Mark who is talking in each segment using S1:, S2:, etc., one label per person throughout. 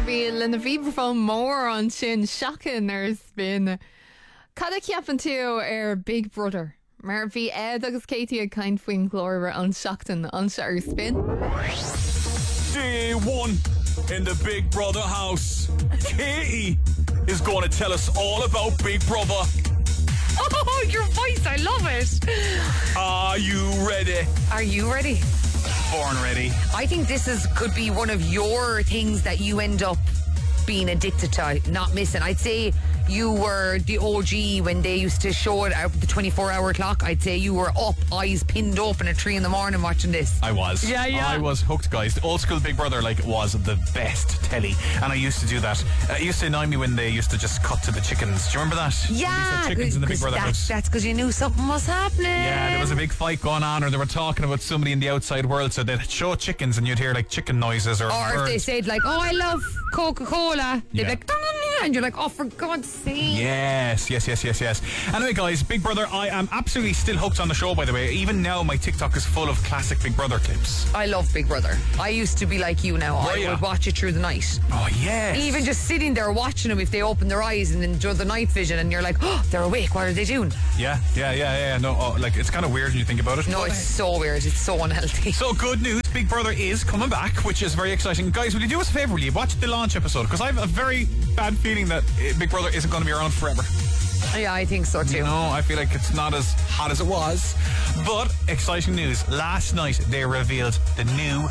S1: Bhí lena bhí mór an sin shocking there's been Cada ceapan tú Big Brother mar bhí Ed agus Katie a kind faoin glóir an seachtain an se ar spin.
S2: Day one in the Big Brother house. Katie is going to tell us all about Big Brother.
S3: Oh, your voice, I love it.
S2: Are you ready?
S3: Are you ready?
S2: Born ready.
S3: I think this could be one of your things that you end up being addicted to, not missing. I'd say you were the OG when they used to show it at the 24-hour clock. I'd say you were up, eyes pinned open at 3 a.m. watching this.
S2: I was.
S3: Yeah.
S2: I was hooked, guys. The old school Big Brother was the best telly, and I used to do that. It used to annoy me when they used to just cut to the chickens. Do you remember that?
S3: Yeah,
S2: chickens in the Big Brother house.
S3: That's because you knew something was happening.
S2: Yeah, there was a big fight going on, or they were talking about somebody in the outside world, so they'd show chickens and you'd hear chicken noises or
S3: if
S2: birds.
S3: they said oh, I love Coca-Cola, they'd be like, and you're like, oh, for God's sake.
S2: Yes. Anyway, guys, Big Brother, I am absolutely still hooked on the show, by the way. Even now, my TikTok is full of classic Big Brother clips.
S3: I love Big Brother. I used to be like you now. I would watch it through the night.
S2: Oh, yes.
S3: Even just sitting there watching them if they open their eyes and enjoy the night vision, and you're like, oh, they're awake. What are they doing?
S2: Yeah. No, it's kind of weird when you think about it.
S3: No, it's so weird. It's so unhealthy.
S2: So, good news. Big Brother is coming back, which is very exciting. Guys, will you do us a favour? Will you watch the launch episode? Because I have a very bad feeling that Big Brother isn't going to be around forever.
S3: Yeah, I think so too.
S2: I feel like it's not as hot as it was. But exciting news. Last night they revealed the new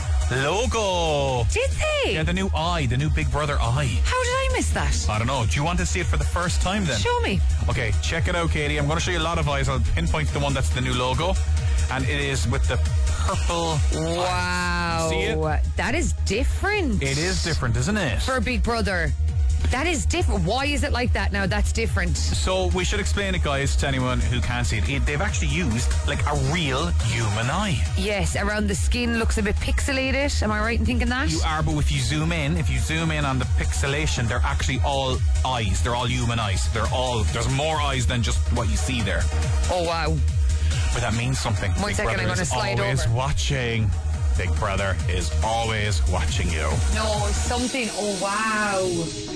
S2: logo.
S3: Did they?
S2: Yeah, the new eye, the new Big Brother eye.
S3: How did I miss that?
S2: I don't know. Do you want to see it for the first time then?
S3: Show me.
S2: Okay, check it out, Katie. I'm going to show you a lot of eyes. I'll pinpoint the one that's the new logo. And it is with the purple.
S3: Wow.
S2: See it?
S3: That is different.
S2: It is different, isn't it?
S3: For Big Brother. That is different. Why is it like that now? That's different.
S2: So we should explain it, guys, to anyone who can't see it. They've actually used a real human eye.
S3: Yes, around the skin looks a bit pixelated. Am I right in thinking that?
S2: You are, but if you zoom in on the pixelation, they're actually all eyes. They're all human eyes. There's more eyes than just what you see there.
S3: Oh, wow.
S2: But that means something.
S3: One
S2: Big
S3: second,
S2: Brother
S3: I'm going to slide
S2: always
S3: over.
S2: Watching. Big Brother is always watching you.
S3: No, something. Oh, wow.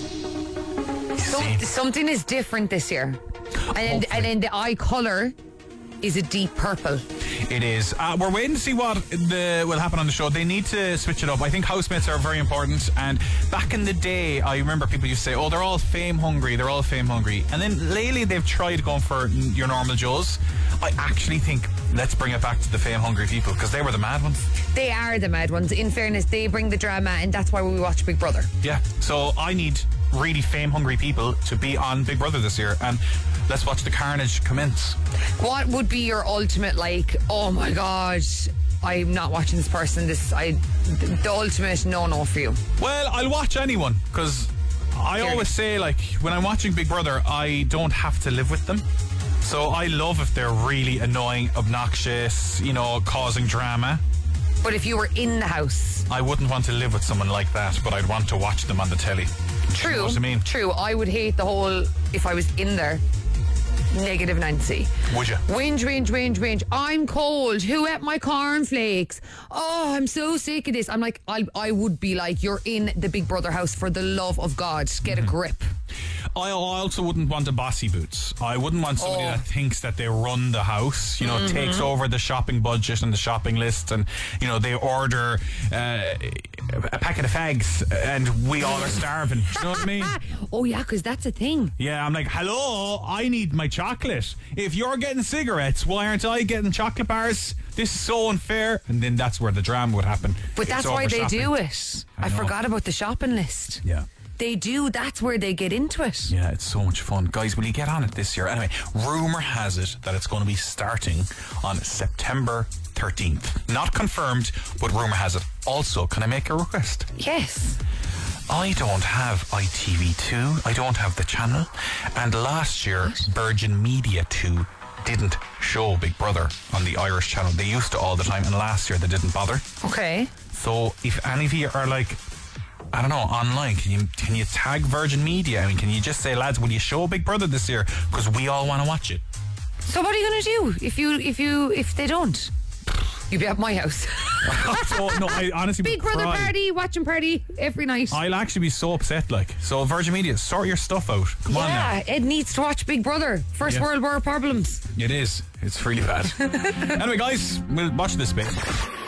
S3: Something is different this year. And then the eye colour is a deep purple.
S2: It is. We're waiting to see what will happen on the show. They need to switch it up. I think housemates are very important. And back in the day, I remember people used to say, oh, they're all fame hungry. And then lately they've tried going for your normal Joes. I actually think let's bring it back to the fame hungry people because they were the mad ones.
S3: They are the mad ones. In fairness, they bring the drama, and that's why we watch Big Brother.
S2: Yeah. So I need really fame hungry people to be on Big Brother this year, and let's watch the carnage commence.
S3: What would be your ultimate, oh my God, I'm not watching this person, the ultimate no for you?
S2: Well, I'll watch anyone because I always say when I'm watching Big Brother, I don't have to live with them. So I love if they're really annoying, obnoxious, causing drama.
S3: But if you were in the house,
S2: I wouldn't want to live with someone like that, but I'd want to watch them on the telly.
S3: True.
S2: You know what I mean? True.
S3: I would hate the whole, if I was in there, negative Nancy.
S2: Would you?
S3: Whinge. I'm cold. Who ate my cornflakes? Oh, I'm so sick of this. I'm like, I would be like, you're in the Big Brother house, for the love of God. Get a grip.
S2: I also wouldn't want a bossy boots. I wouldn't want somebody that thinks that they run the house, takes over the shopping budget and the shopping list, and they order a packet of fags and we all are starving. Do you know what I mean?
S3: Oh yeah, because that's a thing.
S2: Yeah, I'm like, hello, I need my chocolate. If you're getting cigarettes, why aren't I getting chocolate bars? This is so unfair. And then that's where the drama would happen.
S3: But that's why they do it. I forgot about the shopping list.
S2: Yeah.
S3: They do. That's where they get into it.
S2: Yeah, it's so much fun. Guys, will you get on it this year? Anyway, rumour has it that it's going to be starting on September 13th. Not confirmed, but rumour has it. Also, can I make a request?
S3: Yes.
S2: I don't have ITV2. I don't have the channel. And last year, Virgin Media 2 didn't show Big Brother on the Irish channel. They used to all the time, and last year they didn't bother.
S3: Okay.
S2: So if any of you are I don't know, online, can you tag Virgin Media? I mean, can you just say, lads, will you show Big Brother this year? Because we all want to watch it.
S3: So what are you going to do if they don't? You'll be at my house.
S2: So, no, I honestly
S3: Big
S2: would
S3: Brother
S2: cry.
S3: party, watching party every night.
S2: I'll actually be so upset, like. So, Virgin Media, sort your stuff out. Come on now.
S3: Yeah, Ed needs to watch Big Brother. First
S2: Yeah.
S3: World War problems.
S2: It is. It's really bad. Anyway, guys, we'll watch this bit.